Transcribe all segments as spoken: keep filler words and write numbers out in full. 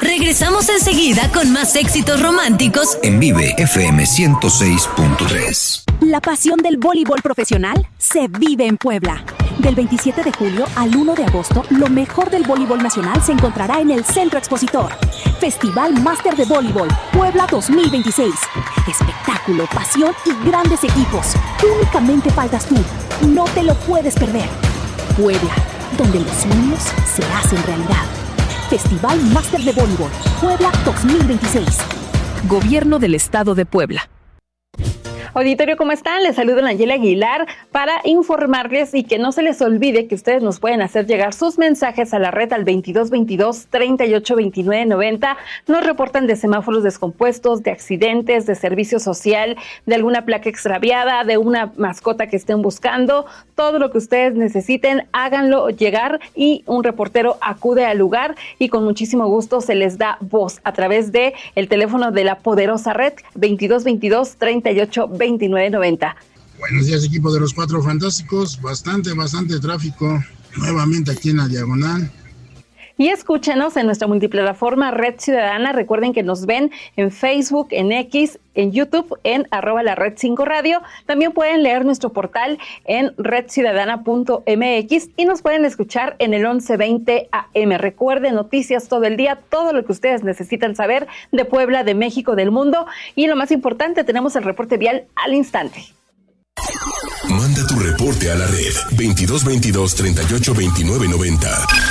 Regresamos enseguida con más éxitos románticos en Vive F M ciento seis punto tres. La pasión del voleibol profesional se vive en Puebla. Del veintisiete de julio al uno de agosto, lo mejor del voleibol nacional se encontrará en el Centro Expositor. Festival Máster de Voleibol Puebla dos mil veintiséis. Espectáculo, pasión y grandes equipos. Únicamente faltas tú. No te lo puedes perder. Puebla, donde los sueños se hacen realidad. Festival Máster de Voleibol Puebla dos mil veintiséis. Gobierno del Estado de Puebla. Auditorio, ¿cómo están? Les saludo Nayeli Aguilar para informarles y que no se les olvide que ustedes nos pueden hacer llegar sus mensajes a la red al veintidós veintidós, treinta y ocho veintinueve noventa. Nos reportan de semáforos descompuestos, de accidentes, de servicio social, de alguna placa extraviada, de una mascota que estén buscando. Todo lo que ustedes necesiten, háganlo llegar y un reportero acude al lugar y con muchísimo gusto se les da voz a través de el teléfono de la poderosa red veintidós veintidós, treinta y ocho veintinueve noventa. Buenos días, equipo de los Cuatro Fantásticos. Bastante, bastante tráfico. Nuevamente aquí en la diagonal. Y escúchenos en nuestra multiplataforma Red Ciudadana. Recuerden que nos ven en Facebook, en X, en YouTube, en arroba la Red cinco Radio. También pueden leer nuestro portal en red ciudadana punto m x y nos pueden escuchar en el once veinte A M. Recuerden, noticias todo el día, todo lo que ustedes necesitan saber de Puebla, de México, del mundo. Y lo más importante, tenemos el reporte vial al instante. Manda tu reporte a la red veintidós veintidós, treinta y ocho veintinueve noventa.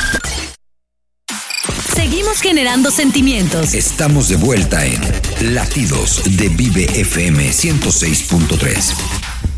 Seguimos generando sentimientos. Estamos de vuelta en Latidos de Vive F M ciento seis punto tres.